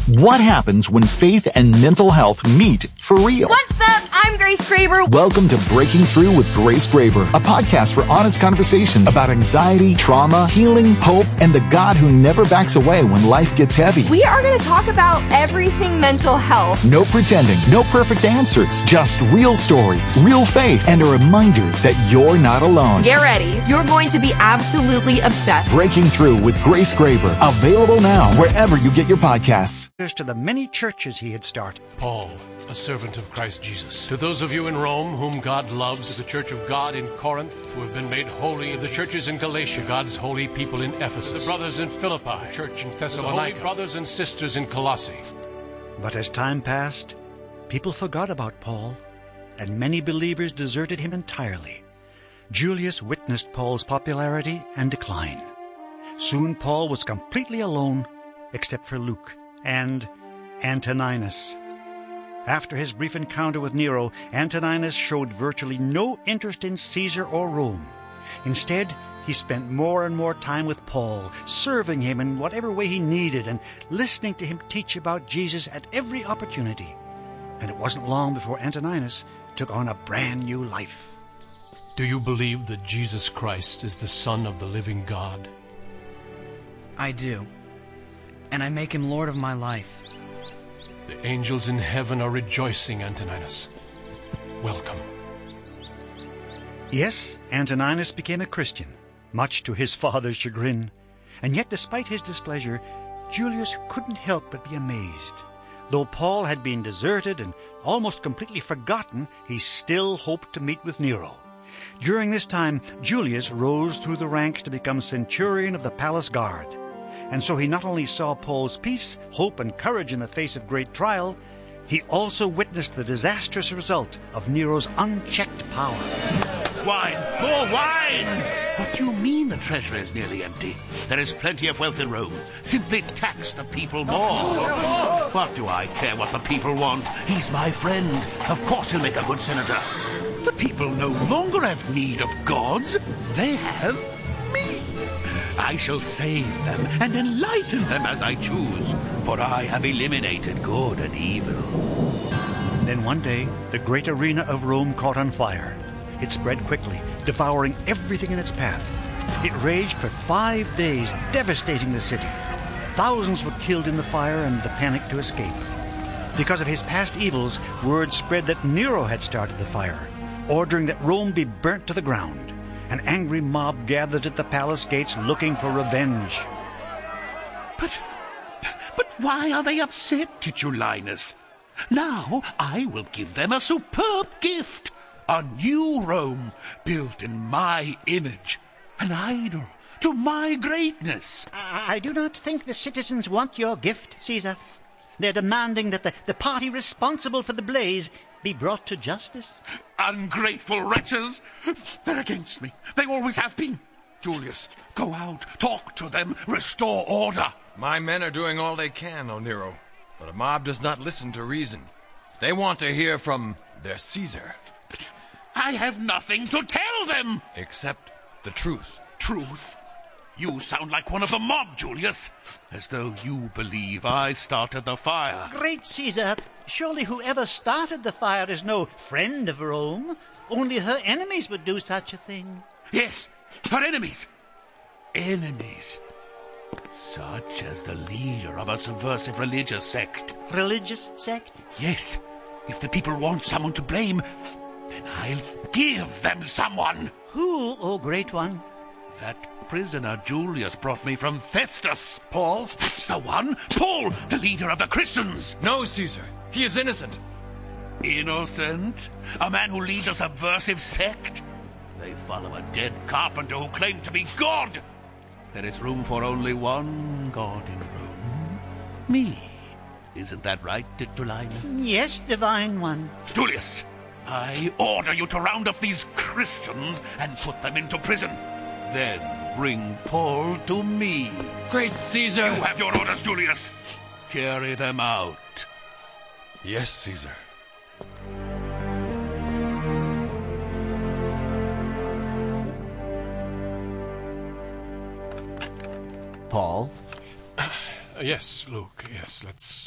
What happens when faith and mental health meet for real? What's up? I'm Grace Graber. Welcome to Breaking Through with Grace Graber, a podcast for honest conversations about anxiety, trauma, healing, hope, and the God who never backs away when life gets heavy. We are going to talk about everything mental health. No pretending, no perfect answers, just real stories, real faith, and a reminder that you're not alone. Get ready. You're going to be absolutely obsessed. Breaking Through with Grace Graber, available now wherever you get your podcasts. To the many churches he had started. Paul, a servant of Christ Jesus. To those of you in Rome whom God loves, to the church of God in Corinth who have been made holy, to the churches in Galatia, God's holy people in Ephesus, the brothers in Philippi, church in Thessalonica, the brothers and sisters in Colossae. But as time passed, people forgot about Paul, and many believers deserted him entirely. Julius witnessed Paul's popularity and decline. Soon Paul was completely alone, except for Luke and Antoninus. After his brief encounter with Nero, Antoninus showed virtually no interest in Caesar or Rome. Instead, he spent more and more time with Paul, serving him in whatever way he needed and listening to him teach about Jesus at every opportunity. And it wasn't long before Antoninus took on a brand new life. Do you believe that Jesus Christ is the Son of the living God? I do. And I make him Lord of my life. The angels in heaven are rejoicing, Antoninus. Welcome. Yes, Antoninus became a Christian, much to his father's chagrin. And yet, despite his displeasure, Julius couldn't help but be amazed. Though Paul had been deserted and almost completely forgotten, he still hoped to meet with Nero. During this time, Julius rose through the ranks to become centurion of the palace guard. And so he not only saw Paul's peace, hope, and courage in the face of great trial, he also witnessed the disastrous result of Nero's unchecked power. Wine! More wine! What do you mean the treasury is nearly empty? There is plenty of wealth in Rome. Simply tax the people more. What do I care what the people want? He's my friend. Of course he'll make a good senator. The people no longer have need of gods. They have me. I shall save them and enlighten them as I choose, for I have eliminated good and evil. Then one day, the great arena of Rome caught on fire. It spread quickly, devouring everything in its path. It raged for 5 days, devastating the city. Thousands were killed in the fire and the panic to escape. Because of his past evils, word spread that Nero had started the fire, ordering that Rome be burnt to the ground. An angry mob gathered at the palace gates looking for revenge. But why are they upset, Titulinus? Now I will give them a superb gift. A new Rome built in my image. An idol to my greatness. I do not think the citizens want your gift, Caesar. They're demanding that the party responsible for the blaze be brought to justice. Ungrateful wretches! They're against me. They always have been. Julius, go out, talk to them, restore order. My men are doing all they can, O Nero, but a mob does not listen to reason. They want to hear from their Caesar. But I have nothing to tell them. Except the truth. Truth? You sound like one of the mob, Julius. As though you believe I started the fire. Great Caesar, surely whoever started the fire is no friend of Rome. Only her enemies would do such a thing. Yes, her enemies. Enemies. Such as the leader of a subversive religious sect. Religious sect? Yes. If the people want someone to blame, then I'll give them someone. Who, O great one? That prisoner Julius brought me from Festus. Paul? That's the one. Paul, the leader of the Christians. No, Caesar. He is innocent. Innocent? A man who leads a subversive sect? They follow a dead carpenter who claimed to be God. There is room for only one God in Rome. Me. Isn't that right, Titulinus? Yes, divine one. Julius, I order you to round up these Christians and put them into prison. Then bring Paul to me. Great Caesar! You have your orders, Julius. Carry them out. Yes, Caesar. Paul? Yes, Luke, yes, let's